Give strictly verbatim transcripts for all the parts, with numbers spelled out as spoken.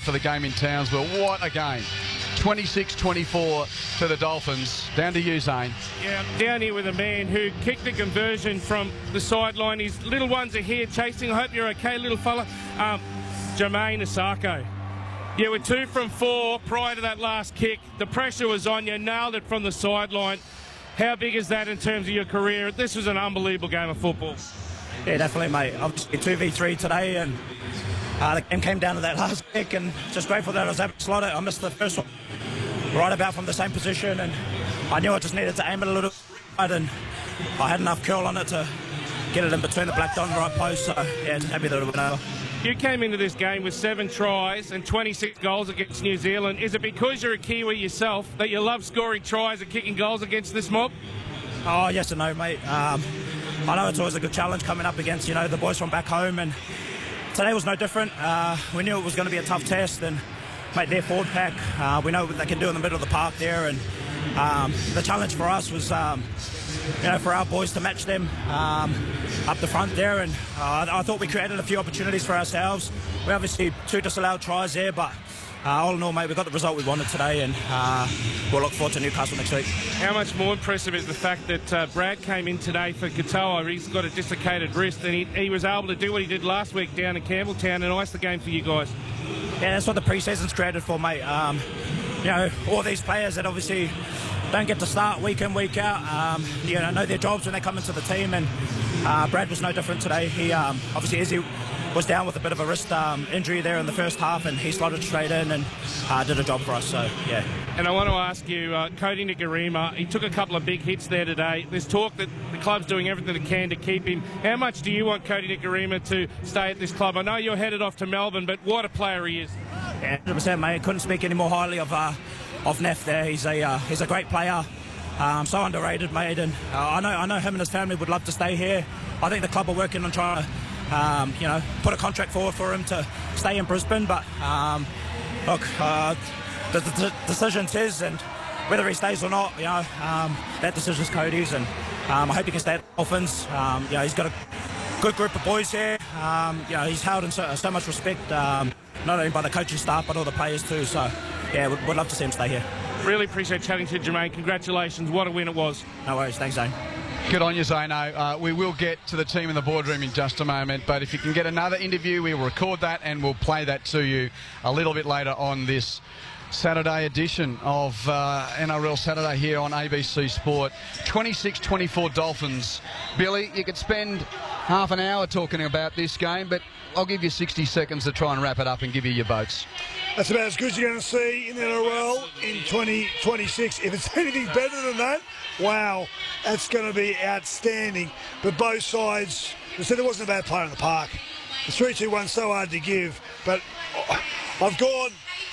for the game in Townsville. What a game. twenty-six twenty-four to the Dolphins. Down to you, Zane. Yeah, down here with a man who kicked the conversion from the sideline. His little ones are here chasing. I hope you're okay, little fella. Um, Jermaine Asako. Yeah, we're two from four prior to that last kick. The pressure was on you. Nailed it from the sideline. How big is that in terms of your career? This was an unbelievable game of football. Yeah, definitely, mate. Obviously two v three today, and uh, the game came down to that last kick, and just grateful that I was able to slot it. I missed the first one right about from the same position, and I knew I just needed to aim it a little bit, and I had enough curl on it to get it in between the black dot and the right post, so yeah, just happy that it went over. You came into this game with seven tries and twenty-six goals against New Zealand. Is it because you're a Kiwi yourself that you love scoring tries and kicking goals against this mob? Oh, yes and no, mate. Um, I know it's always a good challenge coming up against, you know, the boys from back home, and today was no different. Uh, we knew it was going to be a tough test, and mate, their forward pack, uh, we know what they can do in the middle of the park there, and um, the challenge for us was, um, you know, for our boys to match them um, up the front there, and uh, I thought we created a few opportunities for ourselves. We obviously two disallowed tries there, but uh, all in all, mate, we got the result we wanted today, and uh, we'll look forward to Newcastle next week. How much more impressive is the fact that uh, Brad came in today for Katoa? He's got a dislocated wrist, and he, he was able to do what he did last week down in Campbelltown and ice the game for you guys. Yeah, that's what the pre-season's created for, mate. Um, you know, all these players that obviously don't get to start week in, week out, um, you know, know their jobs when they come into the team, and uh, Brad was no different today. He um, obviously, Izzy was down with a bit of a wrist um, injury there in the first half, and he slotted straight in and uh, did a job for us, so yeah. And I want to ask you, uh, Cody Nikorima, he took a couple of big hits there today. There's talk that the club's doing everything it can to keep him. How much do you want Cody Nikorima to stay at this club? I know you're headed off to Melbourne, but what a player he is. Yeah, one hundred percent, mate. Couldn't speak any more highly of uh, of Neff there. He's a uh, he's a great player, um, so underrated, mate. And uh, I know I know him and his family would love to stay here. I think the club are working on trying to, um, you know, put a contract forward for him to stay in Brisbane. But um, look, uh, the, the decision's his, and whether he stays or not, you know, um, that decision's Cody's, and um, I hope he can stay at the Dolphins. Um, you know, he's got a good group of boys here. Um, you know, he's held in so, so much respect. Um, not only by the coaching staff, but all the players too. So, yeah, we'd, we'd love to see him stay here. Really appreciate chatting to you, Jermaine. Congratulations. What a win it was. No worries. Thanks, Zane. Good on you, Zano. Uh, we will get to the team in the boardroom in just a moment, but if you can get another interview, we will record that and we'll play that to you a little bit later on this Saturday edition of uh, N R L Saturday here on A B C Sport. twenty-six twenty-four Dolphins. Billy, you could spend half an hour talking about this game, but I'll give you sixty seconds to try and wrap it up and give you your votes. That's about as good as you're going to see in the N R L in twenty twenty-six. If it's anything better than that, wow, that's going to be outstanding. But both sides, I said, it wasn't a bad player in the park. The three two one so hard to give, but I've gone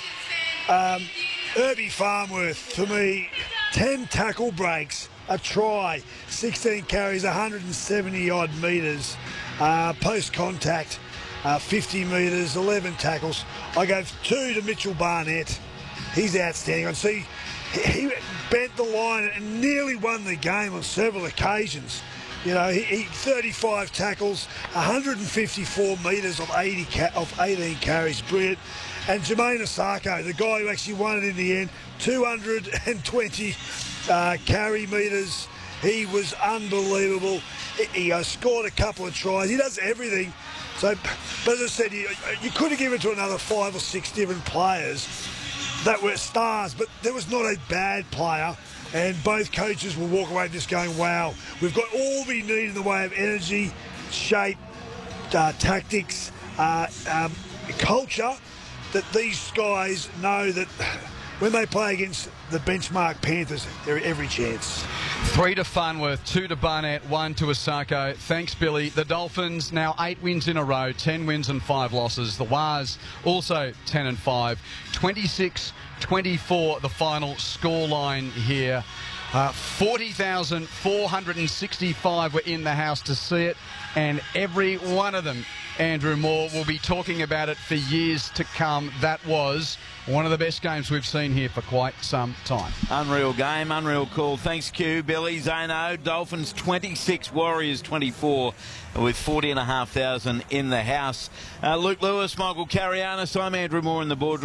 um, Irby Farmworth, for me, ten tackle breaks, a try, sixteen carries, one hundred seventy odd metres, uh, post contact, uh, fifty metres, eleven tackles. I gave two to Mitchell Barnett. He's outstanding. I see he bent the line and nearly won the game on several occasions. You know, he, he thirty-five tackles, one hundred fifty-four metres of eighty ca of eighteen carries, brilliant. And Jermaine Asako, the guy who actually won it in the end, two hundred twenty uh, carry metres. He was unbelievable. He, he uh, scored a couple of tries. He does everything. So, but as I said, you, you could have given it to another five or six different players that were stars, but there was not a bad player. And both coaches will walk away from this going, wow, we've got all we need in the way of energy, shape, uh, tactics, uh, um, culture, that these guys know that when they play against the benchmark Panthers, they're every chance. Three to Farnworth, two to Barnett, one to Asako. Thanks, Billy. The Dolphins now eight wins in a row, ten wins and five losses. The Wars also ten and five. twenty-six twenty-four, the final scoreline here. Uh, forty thousand four hundred sixty-five were in the house to see it, and every one of them, Andrew Moore, will be talking about it for years to come. That was one of the best games we've seen here for quite some time. Unreal game, unreal call. Thanks, Q. Billy, Zano. Dolphins twenty-six, Warriors twenty-four, with forty and a half thousand in the house. Uh, Luke Lewis, Michael Carianis, I'm Andrew Moore in the boardroom.